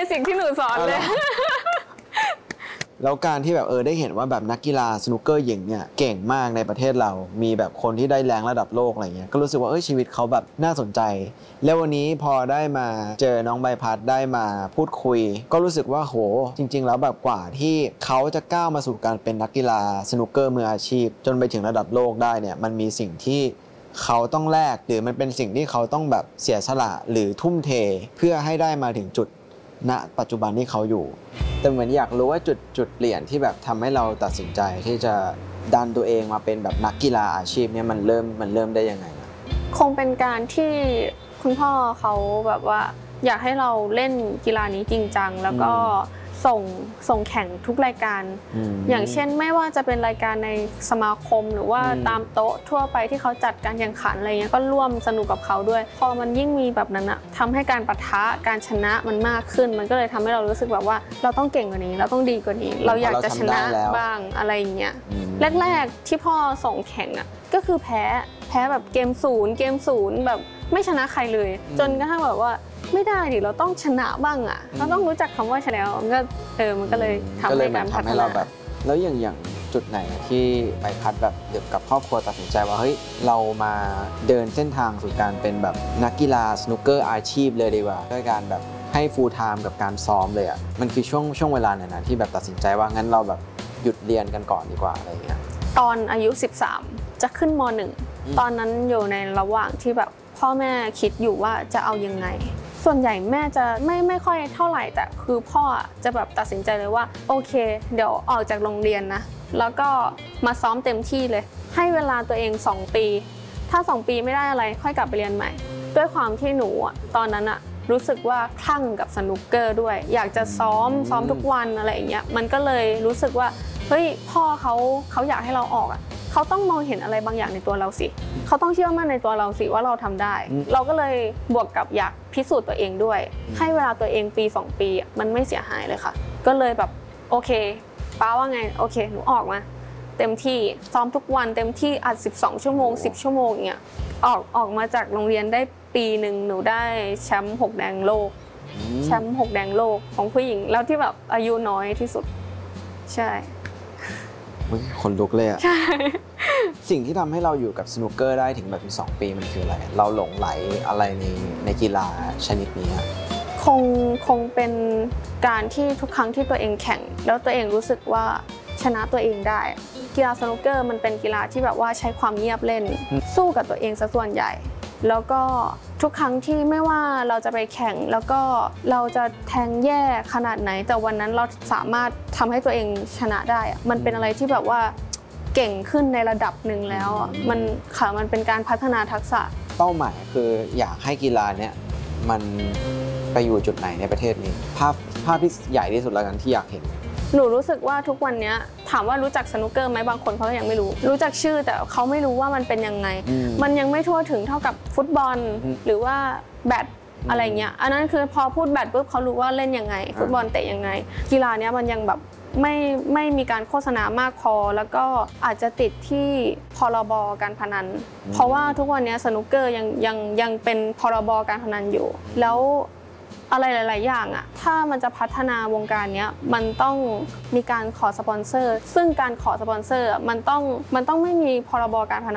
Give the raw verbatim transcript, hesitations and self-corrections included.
สิกที่หนูสอนเลยแล้วการที่แบบเออได้เห็นว่าแบบนักกีฬาสนุกเกอร์หญิงเนี่ยเก่งมากในประเทศเรามีแบบคนที่ได้แรงระดับโลกอะไรเงี้ยก็รู้สึกว่าเออชีวิตเขาแบบน่าสนใจแล้ววันนี้พอได้มาเจอน้องใบพัดได้มาพูดคุยก็รู้สึกว่าโหจริงๆแล้วแบบกว่าที่เขาจะก้าวมาสู่การเป็นนักกีฬาสนุกเกอร์มืออาชีพจนไปถึงระดับโลกได้เนี่ยมันมีสิ่งที่เขาต้องแลกหรือมันเป็นสิ่งที่เขาต้องแบบเสียสละหรือทุ่มเทเพื่อให้ได้มาถึงจุดณปัจจุบันที่เขาอยู่แต่เหมือนอยากรู้ว่าจุดจุดเปลี่ยนที่แบบทำให้เราตัดสินใจที่จะดันตัวเองมาเป็นแบบนักกีฬาอาชีพเนี่ยมันเริ่มมันเริ่มได้ยังไงนะคงเป็นการที่คุณพ่อเขาแบบว่าอยากให้เราเล่นกีฬานี้จริงจังแล้วก็ส่งส่งแข่งทุกรายการ อ, อย่างเช่นไม่ว่าจะเป็นรายการในสมาคมหรือว่าตามโต๊ะทั่วไปที่เขาจัดการแข่งขันอะไรเงี้ยก็ร่วมสนุกกับเขาด้วยพอมันยิ่งมีแบบนั้นอะทำให้การปะทะการชนะมันมากขึ้นมันก็เลยทำให้เรารู้สึกแบบว่าเราต้องเก่งกว่านี้เราต้องดีกว่านี้เราอยากจะชนะบ้างอะไรเงี้ยแรกๆที่พ่อส่งแข่งอะก็คือแพ้แพ้แบบเกมศูนย์เกมศูนย์แบบไม่ชนะใครเลยจนกระทั่งแบบว่าไม่ได้ดิเราต้องชนะบ้างอ่ะเราต้องรู้จักคำว่าชนะมันก็เออมันก็เลยทำให้การพัฒนาแบบแล้วอย่างอย่างจุดไหนที่ใบพัดแบบเกี่ยวกับครอบครัวตัดสินใจว่าเฮ้ยเรามาเดินเส้นทางสู่การเป็นแบบนักกีฬาสนุกเกอร์อาชีพเลยดีกว่าด้วยการแบบให้ฟูลไทม์กับการซ้อมเลยอ่ะมันคือช่วงช่วงเวลาไหนนะที่แบบตัดสินใจว่างั้นเราแบบหยุดเรียนกันก่อนดีกว่าอะไรเงี้ยตอนอายุสิบสามจะขึ้นม.หนึ่ง ตอนนั้นอยู่ในระหว่างที่แบบพ่อแม่คิดอยู่ว่าจะเอายังไงส่วนใหญ่แม่จะไม่ไม่ค่อยเท่าไหร่แต่คือพ่อจะแบบตัดสินใจเลยว่าโอเคเดี๋ยวออกจากโรงเรียนนะแล้วก็มาซ้อมเต็มที่เลยให้เวลาตัวเองสองปีถ้าสองปีไม่ได้อะไรค่อยกลับไปเรียนใหม่ด้วยความที่หนูตอนนั้นอะรู้สึกว่าคลั่งกับสนุกเกอร์ด้วยอยากจะซ้อมซ้อมทุกวันอะไรอย่างเงี้ยมันก็เลยรู้สึกว่าเฮ้ยพ่อเขาเขาอยากให้เราออกอะเขาต้องมองเห็นอะไรบางอย่างในตัวเราสิเขาต้องเชื่อมั่นในตัวเราสิว่าเราทำได้เราก็เลยบวกกับอยากพิสูจน์ตัวเองด้วยให้เวลาตัวเองปีสองปีมันไม่เสียหายเลยค่ะก็เลยแบบโอเคป้าว่าไงโอเคหนูออกมาเต็มที่ซ้อมทุกวันเต็มที่อัดสิบสองชั่วโมงสิบชั่วโมงเงี้ยออกออกมาจากโรงเรียนได้ปีหนึ่งหนูได้แชมป์หกแดงโลกแชมป์หกแดงโลกของผู้หญิงแล้วที่แบบอายุน้อยที่สุดใช่คนลุกเลยอะใช่สิ่งที่ทำให้เราอยู่กับสนุกเกอร์ได้ถึงแบบสองปีมันคืออะไรเราหลงไหลอะไรในในกีฬาชนิดนี้คงคงเป็นการที่ทุกครั้งที่ตัวเองแข่งแล้วตัวเองรู้สึกว่าชนะตัวเองได้กีฬาสนุกเกอร์มันเป็นกีฬาที่แบบว่าใช้ความเงียบเล่นสู้กับตัวเองซะส่วนใหญ่แล้วก็ทุกครั้งที่ไม่ว่าเราจะไปแข่งแล้วก็เราจะแทงแย่ขนาดไหนแต่วันนั้นเราสามารถทำให้ตัวเองชนะได้มันเป็นอะไรที่แบบว่าเก่งขึ้นในระดับหนึ่งแล้วมันค่ะมันเป็นการพัฒนาทักษะเป้าหมายคืออยากให้กีฬาเนี้ยมันไปอยู่จุดไหนในประเทศนี้ภาพภาพที่ใหญ่ที่สุดแล้วกันที่อยากเห็นหนูรู้สึกว่าทุกวันนี้ถามว่ารู้จักสนุกเกอร์ไหมบางคนเขาก็ยังไม่รู้รู้จักชื่อแต่เขาไม่รู้ว่ามันเป็นยังไงมันยังไม่ทั่วถึงเท่ากับฟุตบอลหรือว่าแบดอะไรเงี้ยอันนั้นคือพอพูดแบดปุ๊บเขารู้ว่าเล่นยังไงฟุตบอลเตะยังไงกีฬาเนี้ยมันยังแบบไม่ไม่มีการโฆษณามากพอแล้วก็อาจจะติดที่พรบการพนันเพราะว่าทุกวันนี้สนุกเกอร์ยังยังยังเป็นพรบการพนันอยู่แล้วอะไรหลายๆอย่างอะถ้ามันจะพัฒนาวงการนี้มันต้องมีการขอสปอนเซอร์ซึ่งการขอสปอนเซอร์มันต้องมันต้องไม่มีพรบการพนัน